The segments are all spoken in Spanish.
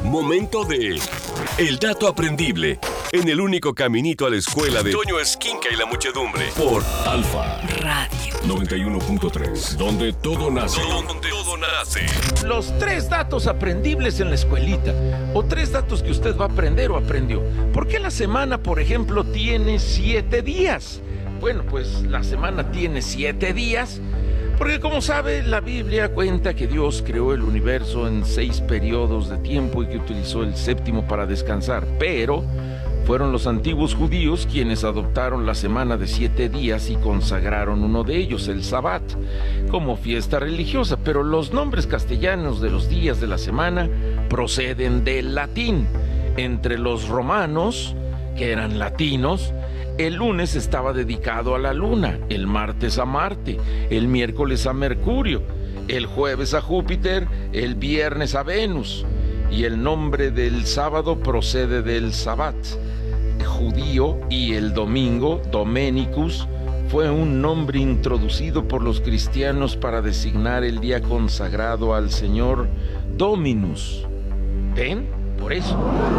Momento de El Dato Aprendible, en el único caminito a la escuela de Toño Esquinca y la muchedumbre, por Alfa Radio 91.3, donde todo nace. Donde todo nace. Los 3 datos aprendibles en la escuelita, o 3 datos que usted va a aprender o aprendió. ¿Por qué la semana, por ejemplo, tiene 7 días? Bueno, pues la semana tiene 7 días porque, como sabe, la Biblia cuenta que Dios creó el universo en 6 periodos de tiempo y que utilizó el 7º para descansar, pero fueron los antiguos judíos quienes adoptaron la semana de 7 días y consagraron uno de ellos, el Sabbat, como fiesta religiosa, pero los nombres castellanos de los días de la semana proceden del latín. Entre los romanos, que eran latinos, el lunes estaba dedicado a la luna, el martes a Marte, el miércoles a Mercurio, el jueves a Júpiter, el viernes a Venus, y el nombre del sábado procede del Sabbat judío, y el domingo, Domenicus, fue un nombre introducido por los cristianos para designar el día consagrado al Señor Dominus. ¿Ven? Por eso.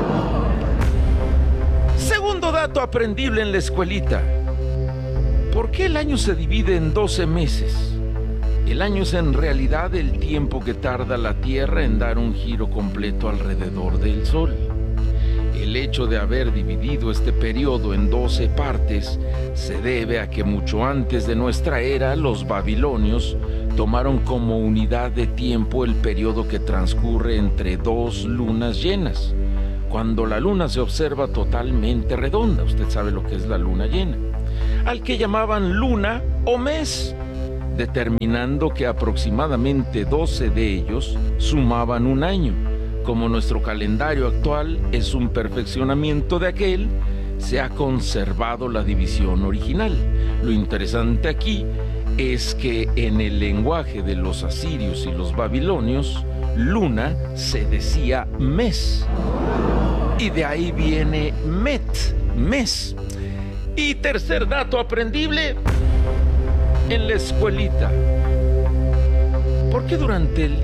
Segundo dato aprendible en la escuelita. ¿Por qué el año se divide en 12 meses? El año es en realidad el tiempo que tarda la Tierra en dar un giro completo alrededor del Sol. El hecho de haber dividido este periodo en 12 partes se debe a que mucho antes de nuestra era, los babilonios tomaron como unidad de tiempo el periodo que transcurre entre 2 lunas llenas, cuando la luna se observa totalmente redonda. Usted sabe lo que es la luna llena, al que llamaban luna o mes, determinando que aproximadamente 12 de ellos sumaban un año. Como nuestro calendario actual es un perfeccionamiento de aquel, se ha conservado la división original. Lo interesante aquí es que en el lenguaje de los asirios y los babilonios, luna se decía mes, y de ahí viene met, mes. Y tercer dato aprendible en la escuelita. ¿Por qué durante el